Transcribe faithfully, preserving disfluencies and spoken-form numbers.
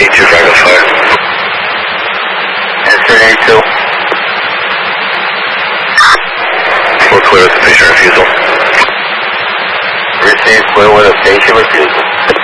A two Dragon Fire. Answer A two. We're clear with the patient refusal. Receive clear with a patient refusal.